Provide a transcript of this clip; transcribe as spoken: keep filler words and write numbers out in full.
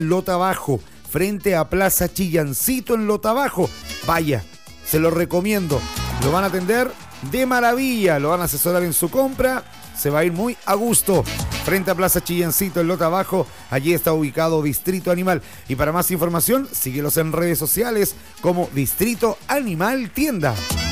Lota Bajo, frente a Plaza Chillancito en Lota Bajo. Vaya, se lo recomiendo. Lo van a atender de maravilla, lo van a asesorar en su compra. Se va a ir muy a gusto. Frente a Plaza Chillancito en Lota Bajo, allí está ubicado Distrito Animal. Y para más información, síguelos en redes sociales como Distrito Animal Tienda.